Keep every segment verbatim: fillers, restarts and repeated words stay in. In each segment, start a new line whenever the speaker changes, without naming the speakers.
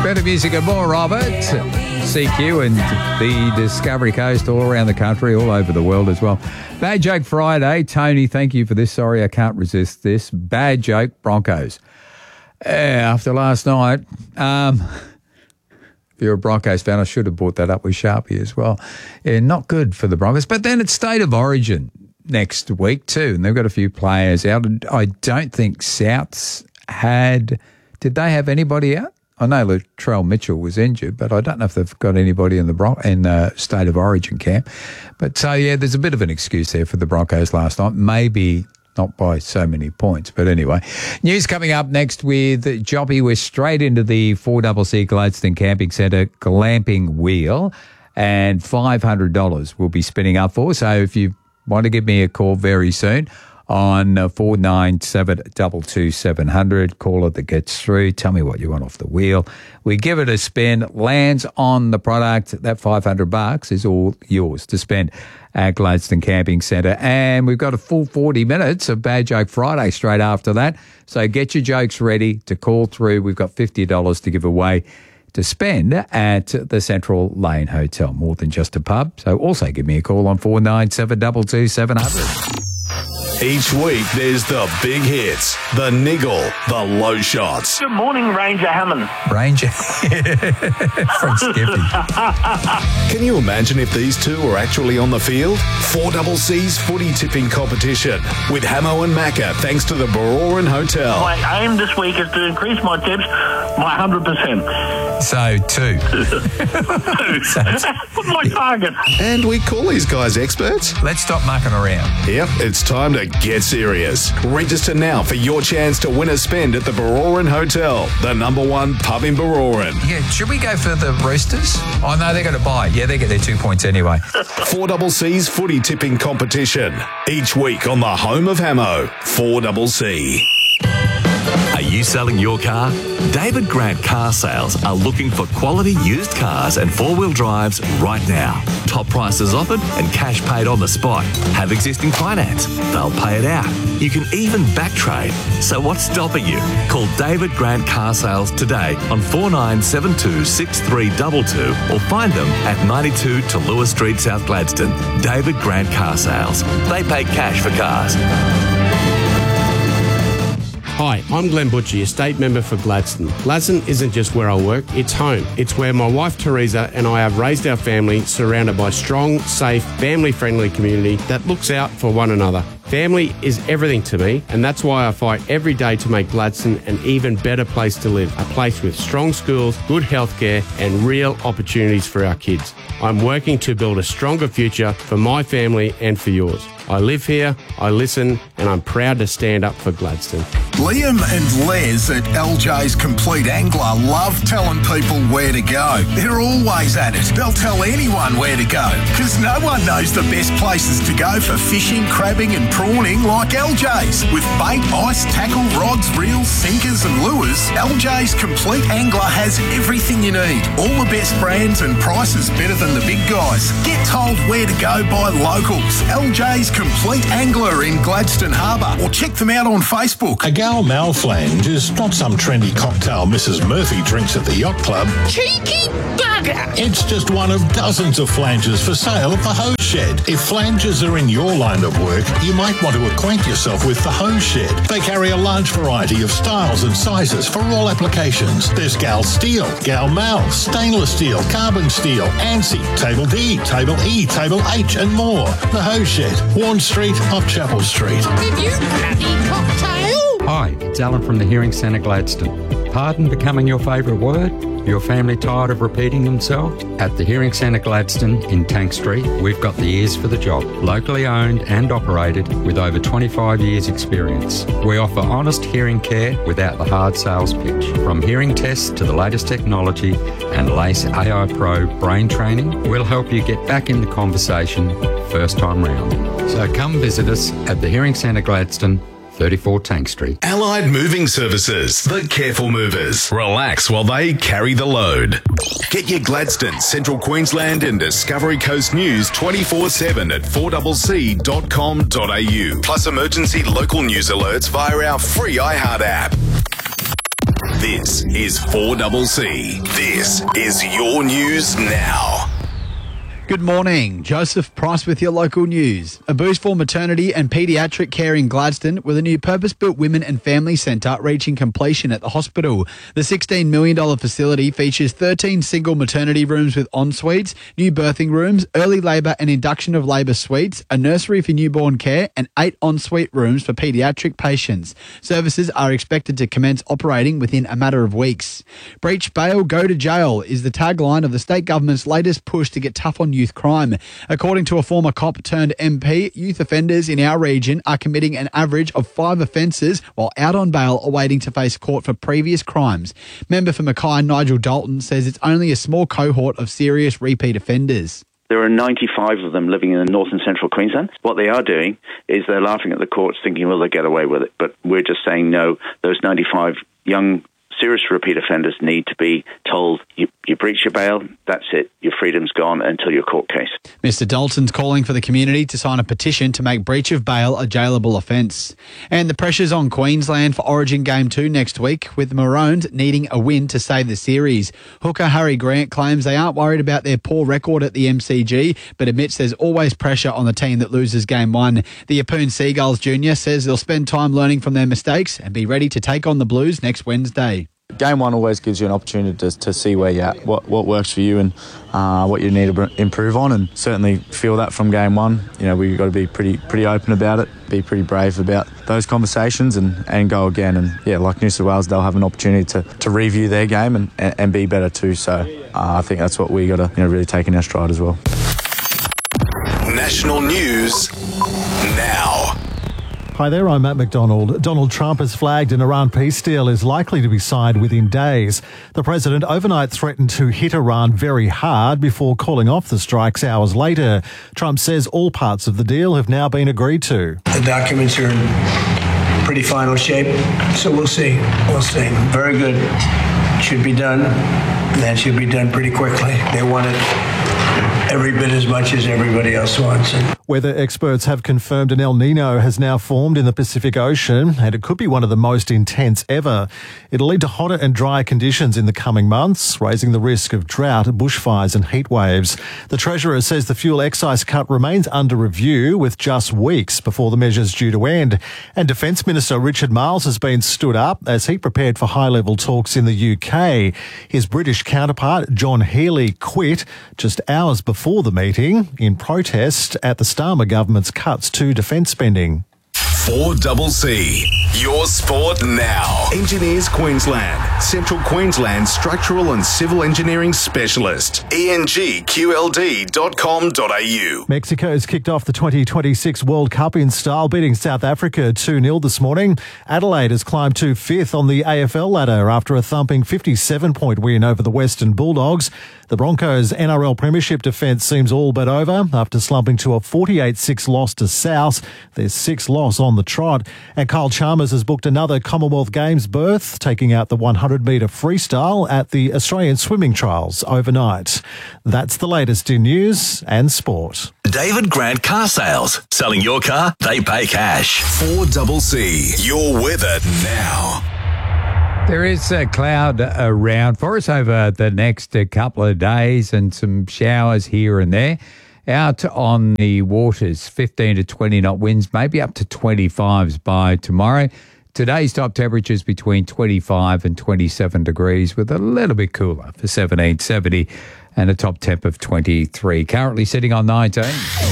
Better music and more, Robert. C Q and the Discovery Coast, all around the country, all over the world as well. Bad Joke Friday. Tony, thank you for this. Sorry, I can't resist this. Bad Joke Broncos. Yeah, after last night, um, if you're a Broncos fan, I should have brought that up with Sharpie as well. Yeah, not good for the Broncos. But then it's State of Origin next week too, and they've got a few players out. I don't think Souths had... Did they have anybody out? I know Latrell Mitchell was injured, but I don't know if they've got anybody in the Bron- in uh, State of Origin camp. But so, yeah, there's a bit of an excuse there for the Broncos last night. Maybe not by so many points. But anyway, news coming up next with Joppy. We're straight into the four C C Gladstone Camping Centre glamping wheel, and five hundred dollars we'll be spinning up for. So if you want to give me a call very soon, on uh, four nine seven, two two seven zero zero. Caller that gets through, tell me what you want off the wheel. We give it a spin, lands on the product. That five hundred bucks is all yours to spend at Gladstone Camping Centre. And we've got a full forty minutes of Bad Joke Friday straight after that. So get your jokes ready to call through. We've got fifty dollars to give away to spend at the Central Lane Hotel. More than just a pub. So also give me a call on four nine seven, two two seven zero zero.
Each week, there's the big hits, the niggle, the low shots.
Good morning, Ranger Hammond.
Ranger. From Skippy.
Can you imagine if these two were actually on the field? four C C's footy tipping competition with Hamo and Macca, thanks to the Baroran Hotel.
My aim this week is to increase my tips by one hundred percent.
So, two.
two.
So
That's my target.
And we call these guys experts.
Let's stop mucking around.
Yep, it's time to get serious. Register now for your chance to win a spend at the Baroran Hotel, the number one pub in Baroran.
Yeah, should we go for the Roosters? Oh, no, they're going to buy. Yeah, they get their two points anyway.
four C C's footy tipping competition. Each week on the home of Hamo, four C C.
Are you selling your car? David Grant Car Sales are looking for quality used cars and four-wheel drives right now. Top prices offered and cash paid on the spot. Have existing finance. They'll pay it out. You can even back trade. So what's stopping you? Call David Grant Car Sales today on four nine seven two, six three two two or find them at ninety-two to Lewis Street, South Gladstone. David Grant Car Sales. They pay cash for cars.
Hi, I'm Glenn Butchie, estate member for Gladstone. Gladstone isn't just where I work, it's home. It's where my wife Teresa and I have raised our family, surrounded by strong, safe, family-friendly community that looks out for one another. Family is everything to me, and that's why I fight every day to make Gladstone an even better place to live, a place with strong schools, good healthcare, and real opportunities for our kids. I'm working to build a stronger future for my family and for yours. I live here, I listen, and I'm proud to stand up for Gladstone.
Liam and Les at L J's Complete Angler love telling people where to go. They're always at it. They'll tell anyone where to go, because no one knows the best places to go for fishing, crabbing and prawning like L J's. With bait, ice, tackle, rods, reels, sinkers and lures, L J's Complete Angler has everything you need. All the best brands and prices better than the big guys. Get told where to go by locals. L J's Complete Angler in Gladstone Harbour, or check them out on Facebook.
A gal malflange is not some trendy cocktail Missus Murphy drinks at the yacht club.
Cheeky bugger!
It's just one of dozens of flanges for sale at the Hose Shed. If flanges are in your line of work, you might want to acquaint yourself with the Hose Shed. They carry a large variety of styles and sizes for all applications. There's Gal Steel, Gal Mal, Stainless Steel, Carbon Steel, ANSI, Table D, Table E, Table H and more. The Hose Shed, Warren Street off Chapel Street.
Did you bloody cocktail?
Hi, it's Alan from the Hearing Centre Gladstone. Pardon becoming your favourite word? Your family tired of repeating themselves? At the Hearing Centre Gladstone in Tank Street, we've got the ears for the job. Locally owned and operated with over twenty-five years experience. We offer honest hearing care without the hard sales pitch. From hearing tests to the latest technology and LACE A I Pro brain training, we'll help you get back in the conversation first time round. So come visit us at the Hearing Centre Gladstone, thirty-four Tank Street.
Allied Moving Services, the careful movers. Relax while they carry the load. Get your Gladstone, Central Queensland and Discovery Coast news twenty-four seven at four c c dot com dot a u. Plus emergency local news alerts via our free iHeart app. This is four C C. This is your news now.
Good morning. Joseph Price with your local news. A boost for maternity and paediatric care in Gladstone with a new purpose-built women and family centre reaching completion at the hospital. The sixteen million dollars facility features thirteen single maternity rooms with en-suites, new birthing rooms, early labour and induction of labour suites, a nursery for newborn care and eight en-suite rooms for paediatric patients. Services are expected to commence operating within a matter of weeks. Breach bail, go to jail is the tagline of the state government's latest push to get tough on youth crime. According to a former cop turned M P, youth offenders in our region are committing an average of five offences while out on bail awaiting to face court for previous crimes. Member for Mackay, Nigel Dalton, says it's only a small cohort of serious repeat offenders.
There are ninety-five of them living in north and central Queensland. What they are doing is they're laughing at the courts thinking, well, they'll get away with it. But we're just saying, no, those ninety-five young serious repeat offenders need to be told, you, you breach your bail, that's it, your freedom's gone until your court case.
Mister Dalton's calling for the community to sign a petition to make breach of bail a jailable offence. And the pressure's on Queensland for Origin Game two next week, with the Maroons needing a win to save the series. Hooker Harry Grant claims they aren't worried about their poor record at the M C G, but admits there's always pressure on the team that loses Game one. The Yeppoon Seagulls Junior says they'll spend time learning from their mistakes and be ready to take on the Blues next Wednesday.
Game one always gives you an opportunity to, to see where you're at, what, what works for you and uh, what you need to improve on, and certainly feel that from game one. You know, we've got to be pretty pretty open about it, be pretty brave about those conversations and, and go again. And yeah, like New South Wales, they'll have an opportunity to, to review their game and, and, and be better too. So uh, I think that's what we got to you know, really take in our stride as well.
National news now.
Hi there, I'm Matt McDonald. Donald Trump has flagged an Iran peace deal is likely to be signed within days. The president overnight threatened to hit Iran very hard before calling off the strikes hours later. Trump says all parts of the deal have now been agreed to.
The documents are in pretty final shape, so we'll see. We'll see. Very good. Should be done. That should be done pretty quickly. They want it every bit as much as everybody else wants it.
Weather experts have confirmed an El Nino has now formed in the Pacific Ocean, and it could be one of the most intense ever. It'll lead to hotter and drier conditions in the coming months, raising the risk of drought, bushfires and heat waves. The Treasurer says the fuel excise cut remains under review, with just weeks before the measure's due to end. And Defence Minister Richard Marles has been stood up as he prepared for high-level talks in the U K. His British counterpart, John Healey, quit just hours before the meeting in protest at the Starmer government's cuts to defence spending.
four C C, your sport now. Engineers Queensland, Central Queensland Structural and Civil Engineering Specialist. E N G Q L D dot com dot a u.
Mexico's kicked off the twenty twenty-six World Cup in style, beating South Africa two nil this morning. Adelaide has climbed to fifth on the A F L ladder after a thumping fifty-seven point win over the Western Bulldogs. The Broncos' N R L Premiership defence seems all but over after slumping to a forty-eight six loss to South. Their sixth loss on the trot. And Kyle Chalmers has booked another Commonwealth Games berth, taking out the one hundred metre freestyle at the Australian Swimming Trials overnight. That's the latest in news and sport.
David Grant Car Sales. Selling your car, they pay cash.
four C C, your weather now.
There is a cloud around for us over the next couple of days and some showers here and there. Out on the waters, fifteen to twenty knot winds, maybe up to twenty-fives by tomorrow. Today's top temperatures between twenty-five and twenty-seven degrees, with a little bit cooler for seventeen seventy and a top temp of twenty-three. Currently sitting on nineteen.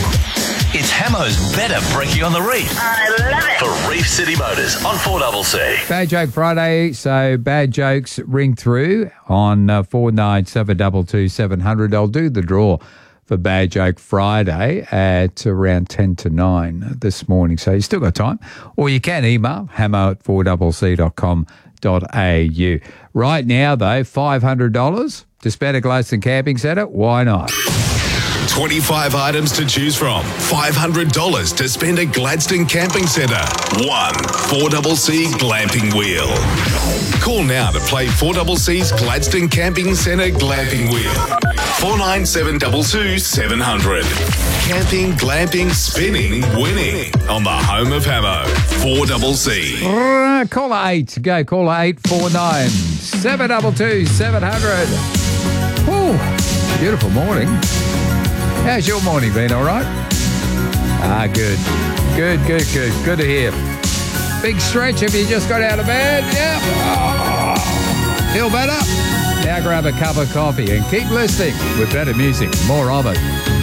It's Hamo's Better Brekkie on the Reef. I love it. For Reef City Motors on four C C.
Bad Joke Friday, so bad jokes ring through on uh, four nine seven two two seven hundred. I'll do the draw for Bad Joke Friday at around ten to nine this morning. So you still got time. Or you can email hamo at four c c dot com dot a u. Right now, though, five hundred dollars to spend at Gladstone Camping Centre. Why not?
twenty-five items to choose from, five hundred dollars to spend at Gladstone Camping Centre. One four C C Glamping Wheel. Call now to play four C C's Gladstone Camping Centre Glamping Wheel. four nine seven two two seven hundred. Camping, glamping, spinning, winning on the home of Hamo. four C C.
Uh, caller eight. Go. Caller eight four nine seven two two seven hundred. Whew. Beautiful morning. How's your morning been? All right? Ah, good. Good, good, good. Good to hear. Big stretch if you just got out of bed. Yeah. Oh. Feel better? Now grab a cup of coffee and keep listening with better music. More of it.